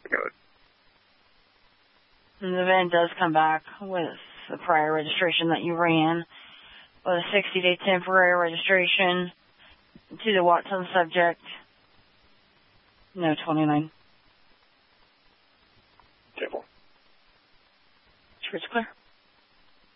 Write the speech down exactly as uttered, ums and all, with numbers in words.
Got it. And the V I N does come back with the prior registration that you ran, with a sixty-day temporary registration to the Watson subject. No twenty-nine. Careful. Sure it's clear.